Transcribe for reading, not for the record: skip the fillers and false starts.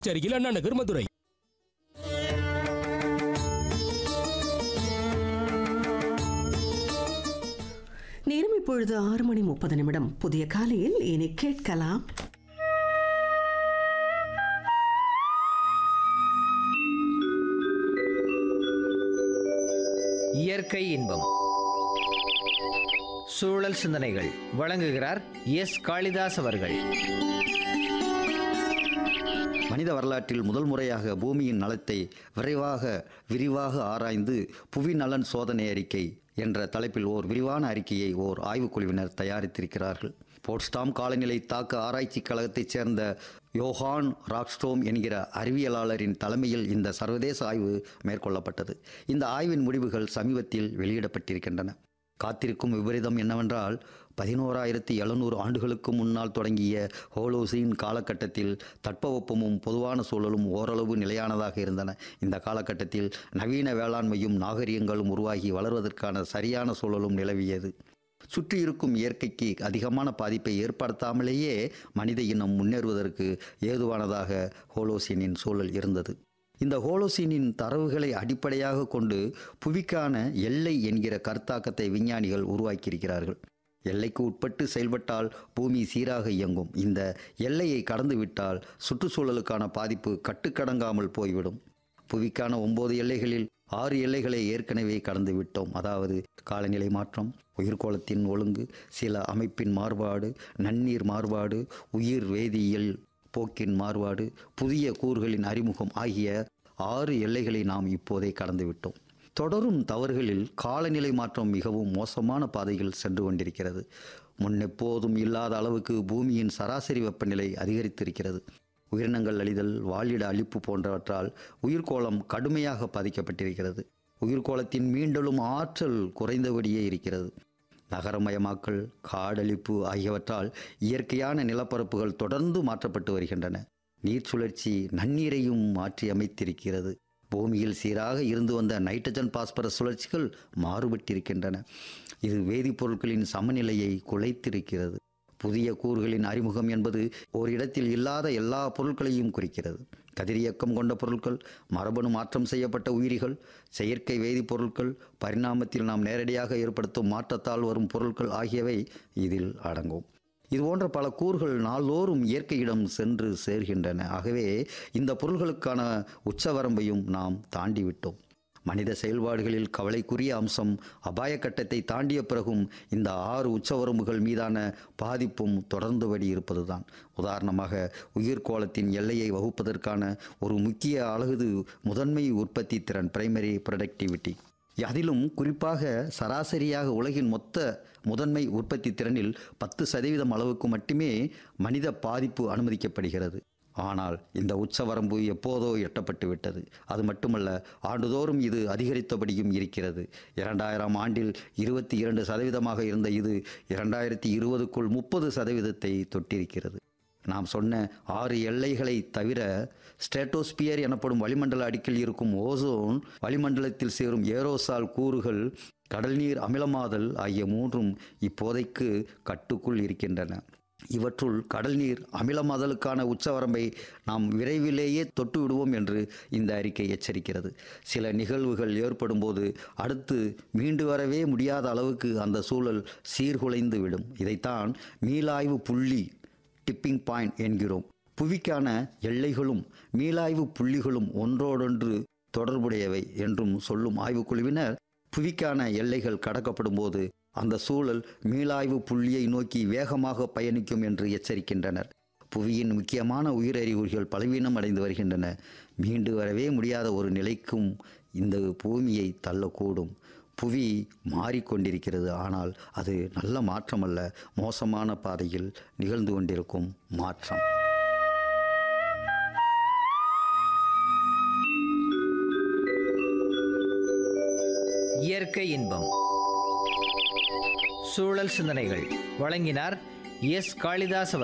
அருகில் அண்ணா நகர், மதுரை. நேரம் இப்பொழுது 6:30 புதிய காலையில் இனி கேட்கலாம். இயற்கை இன்பம், சூழல் சிந்தனைகள் வழங்குகிறார் எஸ் காளிதாஸ் அவர்கள். மனித வரலாற்றில் முதல் முறையாக பூமியின் நலத்தை விரிவாக ஆராய்ந்து புவி நலன் சோதனை அறிக்கை என்ற தலைப்பில் ஓர் விரிவான அறிக்கையை ஓர் ஆய்வுக்குழுவினர் தயாரித்திருக்கிறார்கள். போட்ஸ்டாம் காலநிலை தாக்க ஆராய்ச்சி கழகத்தைச் சேர்ந்த யோஹான் ராக்ஸ்ட்ரோம் என்கிற அறிவியலாளரின் தலைமையில் இந்த சர்வதேச ஆய்வு மேற்கொள்ளப்பட்டது. இந்த ஆய்வின் முடிவுகள் சமீபத்தில் வெளியிடப்பட்டிருக்கின்றன. காத்திருக்கும் விபரீதம் என்னவென்றால் 11,700 ஆண்டுகளுக்கு முன்னால் தொடங்கிய ஹோலோசீன் காலகட்டத்தில் தட்பவெப்பமும் பொதுவான சூழலும் ஓரளவு நிலையானதாக இருந்தன. இந்த காலகட்டத்தில் நவீன வேளாண்மையும் நாகரிகங்களும் உருவாகி வளர்வதற்கான சரியான சூழலும் நிலவியது. சுற்றி இருக்கும் இயற்கைக்கு அதிகமான பாதிப்பை ஏற்படுத்தாமலேயே மனித இனம் முன்னேறுவதற்கு ஏதுவானதாக ஹோலோசீனின் சூழல் இருந்தது. இந்த ஹோலோசீனின் தரவுகளை அடிப்படையாக கொண்டு புவிக்கான எல்லை என்கிற கருத்தாக்கத்தை விஞ்ஞானிகள் உருவாக்கியிருக்கிறார்கள். எல்லைக்கு உட்பட்டு செயல்பட்டால் பூமி சீராக இயங்கும். இந்த எல்லையை கடந்துவிட்டால் சுற்றுச்சூழலுக்கான பாதிப்பு கட்டுக்கடங்காமல் போய்விடும். புவிக்கான 9 எல்லைகளில் 6 எல்லைகளை ஏற்கனவே கடந்து விட்டோம். அதாவது காலநிலை மாற்றம், உயிர்கோளத்தின் ஒழுங்கு, சில அமைப்பின் மாறுபாடு, நன்னீர் மாறுபாடு, உயிர் வேதியியல் போக்கின் மாறுபாடு, புதிய கூறுகளின் அறிமுகம் ஆகிய 6 எல்லைகளை நாம் இப்போதே கடந்துவிட்டோம். தொடரும் தவறுகளில் காலநிலை மாற்றம் மிகவும் மோசமான பாதையில் சென்று கொண்டிருக்கிறது. முன்னெப்போதும் இல்லாத அளவுக்கு பூமியின் சராசரி வெப்பநிலை அதிகரித்திருக்கிறது. உயிரினங்கள் அழிதல், வாழிட அழிப்பு போன்றவற்றால் உயிர்கோளம் கடுமையாக பாதிக்கப்பட்டிருக்கிறது. உயிர்கோளத்தின் மீண்டெழும் ஆற்றல் குறைந்தபடியே இருக்கிறது. நகரமயமாக்கல், காடழிப்பு ஆகியவற்றால் இயற்கையான நிலப்பரப்புகள் தொடர்ந்து மாற்றப்பட்டு வருகின்றன. நீர் சுழற்சி நன்னீரையும் மாற்றி அமைத்திருக்கிறது. பூமியில் சீராக இருந்து வந்த நைட்ரஜன் பாஸ்பரஸ் சுழற்சிகள் மாறுபட்டிருக்கின்றன. இது வேதிப்பொருட்களின் சமநிலையை குலைத்திருக்கிறது. புதிய கூறுகளின் அறிமுகம் என்பது ஓரிடத்தில் இல்லாத எல்லா பொருட்களையும் குறிக்கிறது. கதிரியக்கம் கொண்ட பொருட்கள், மரபணு மாற்றம் செய்யப்பட்ட உயிரிகள், செயற்கை வேதிப்பொருட்கள், பரிணாமத்தில் நாம் நேரடியாக ஏற்படுத்தும் மாற்றத்தால் வரும் பொருட்கள் ஆகியவை இதில் அடங்கும். இதுபோன்ற பல கூறுகள் நாள்தோறும் இயற்கையிடம் சென்று சேர்கின்றன. ஆகவே இந்த பொருள்களுக்கான உச்சவரம்பையும் நாம் தாண்டிவிட்டோம். மனித செயல்பாடுகளில் கவலைக்குரிய அம்சம் அபாய கட்டத்தை தாண்டிய பிறகும் இந்த 6 உச்சவரம்புகள் மீதான பாதிப்பும் தொடர்ந்தபடி இருப்பதுதான். உதாரணமாக, உயிர்கோளத்தின் எல்லையை வகுப்பதற்கான ஒரு முக்கிய அலகு முதன்மை உற்பத்தி திறன், பிரைமரி ப்ரொடக்டிவிட்டி. அதிலும் குறிப்பாக சராசரியாக உலகின் மொத்த முதன்மை உற்பத்தி திறனில் 10% அளவுக்கு மட்டுமே மனித பாதிப்பு அனுமதிக்கப்படுகிறது. ஆனால் இந்த உச்சவரம்பு எப்போதோ எட்டப்பட்டு விட்டது. அது மட்டுமல்ல, ஆண்டுதோறும் இது அதிகரித்தபடியும் இருக்கிறது. 2000 ஆண்டில் 22% இருந்த இது 2020க்குள் 30% தொட்டிருக்கிறது. நாம் சொன்ன 6 எல்லைகளை தவிர ஸ்ட்ராட்டோஸ்பியர் எனப்படும் வளிமண்டல அடுக்கில் இருக்கும் ஓசோன், வளிமண்டலத்தில் சேரும் ஏரோசால் கூறுகள், கடல்நீர் அமிலமாதல் ஆகிய 3ம் இப்போதைக்கு கட்டுக்குள் இருக்கின்றன. இவற்றுள் கடல் நீர் அமிலமாதலுக்கான உச்சவரம்பை நாம் விரைவிலேயே தொட்டு விடுவோம் என்று இந்த அறிக்கை எச்சரிக்கிறது. சில நிகழ்வுகள் ஏற்படும் போது அடுத்து மீண்டு வரவே முடியாத அளவுக்கு அந்த சூழல் சீர்குலைந்து விடும். இதைத்தான் மீளாய்வு புள்ளி, டிப்பிங் பாயிண்ட் என்கிறோம். புவிக்கான எல்லைகளும் மீளாய்வு புள்ளிகளும் ஒன்றோடொன்று தொடர்புடையவை என்றும் சொல்லும் ஆய்வுக்குழுவினர், புவிக்கான எல்லைகள் கடக்கப்படும் போது அந்த சூழல் மீளாய்வு புள்ளியை நோக்கி வேகமாக பயணிக்கும் என்று எச்சரிக்கின்றனர். புவியின் முக்கியமான உயிரறிகுறிகள் பலவீனம் அடைந்து வருகின்றன. மீண்டு வரவே முடியாத ஒரு நிலைக்கும் இந்த பூமியை தள்ளக்கூடும். புவி மாறிக்கொண்டிருக்கிறது. ஆனால் அது நல்ல மாற்றம் அல்ல, மோசமான பாதையில் நிகழ்ந்து கொண்டிருக்கும் மாற்றம். இயற்கை இன்பம், சூழல் சிந்தனைகள் வழங்கினார் எஸ் காளிதாஸ்.